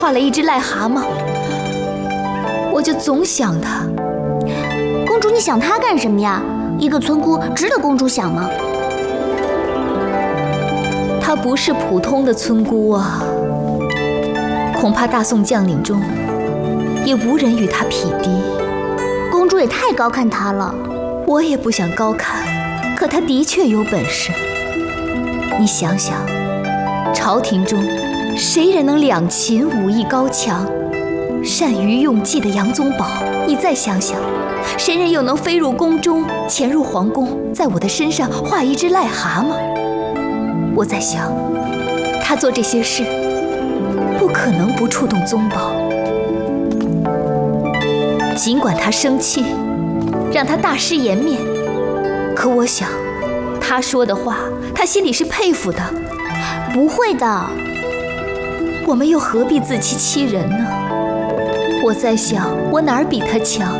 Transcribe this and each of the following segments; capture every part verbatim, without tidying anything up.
画了一只癞蛤蟆，我就总想他。 公主，你想他干什么呀？一个村姑值得公主想吗？ 她不是普通的村姑啊，恐怕大宋将领中也无人与她匹敌。 公主也太高看她了。 我也不想高看，可她的确有本事。你想想，朝廷中谁人能两秦武艺高强，善于用计的杨宗保？你再想想，谁人又能飞入宫中，潜入皇宫，在我的身上画一只癞蛤蟆？我在想，他做这些事，不可能不触动宗保。尽管他生气，让他大失颜面，可我想，他说的话，他心里是佩服的。 不会的， 我们又何必自欺欺人呢？我在想，我哪儿比他强？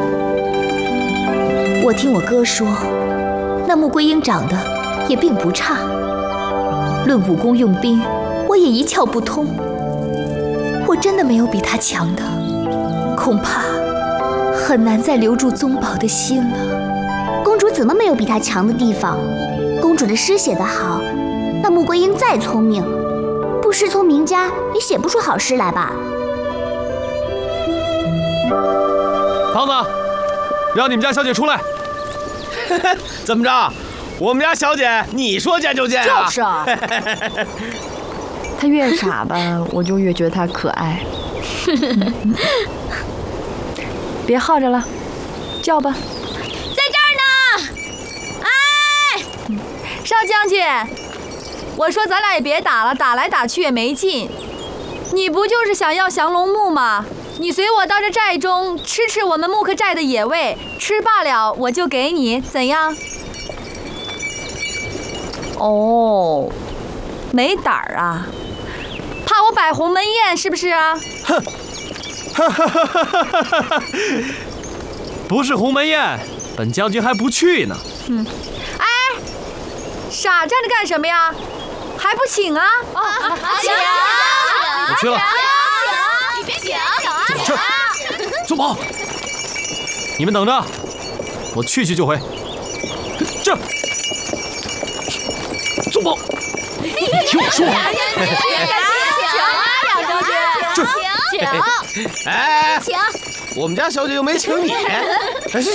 我听我哥说，那穆桂英长得也并不差。论武功用兵，我也一窍不通。我真的没有比他强的，恐怕很难再留住宗保的心了。 公主怎么没有比他强的地方？公主的诗写得好，那穆桂英再聪明，不师从名家也写不出好诗来吧？ 胖子，让你们家小姐出来。 怎么着？我们家小姐你说见就见啊？ 就是啊。他越傻吧，我就越觉得他可爱。别耗着了，叫吧。 在这儿呢！哎， 少将军，我说咱俩也别打了，打来打去也没劲。你不就是想要降龙木吗？你随我到这寨中吃吃我们木克寨的野味，吃罢了我就给你，怎样？哦，没胆儿啊，怕我摆鸿门宴是不是啊？ 哼，哈哈哈哈哈哈！不是鸿门宴，本将军还不去呢。 嗯，哎，傻站着干什么呀？还不请啊？ 啊，请！ 我去了。 你别请！ 去，宗保，你们等着，我去去就回。这，宗保，你听我说。 请请请请！ 哎，请！我们家小姐又没请你，哎，是